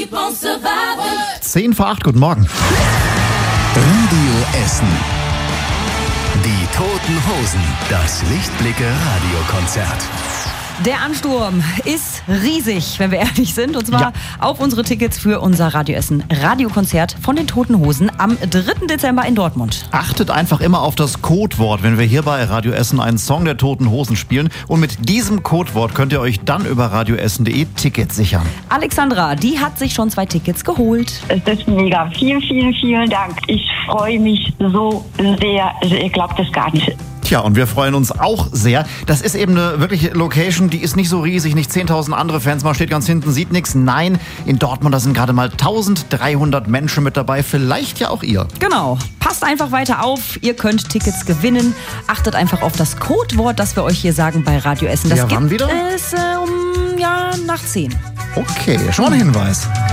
keep on surviving. 10 vor 8, guten Morgen. Radio Essen. Die Toten Hosen. Das Lichtblicke-Radiokonzert. Der Ansturm ist riesig, wenn wir ehrlich sind. Und zwar auf unsere Tickets für unser Radio Essen Radiokonzert von den Toten Hosen am 3. Dezember in Dortmund. Achtet einfach immer auf das Codewort, wenn wir hier bei Radio Essen einen Song der Toten Hosen spielen. Und mit diesem Codewort könnt ihr euch dann über radioessen.de Tickets sichern. Alexandra, die hat sich schon 2 Tickets geholt. Es ist mega. Vielen Dank. Ich freue mich so sehr. Ihr glaubt es gar nicht. Tja, und wir freuen uns auch sehr. Das ist eben eine wirkliche Location, die ist nicht so riesig, nicht 10.000 andere Fans, man steht ganz hinten, sieht nichts. Nein, in Dortmund, da sind gerade mal 1.300 Menschen mit dabei, vielleicht ja auch ihr. Genau. Passt einfach weiter auf, ihr könnt Tickets gewinnen. Achtet einfach auf das Codewort, das wir euch hier sagen bei Radio Essen. Das Ja, wann gibt wieder? es nach 10. Okay, schon mal ein Hinweis.